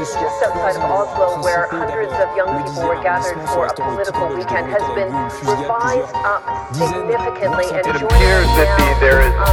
just outside of Oslo, where hundreds of young people were gathered for a political weekend, has been revised up significantly. And it appears that there is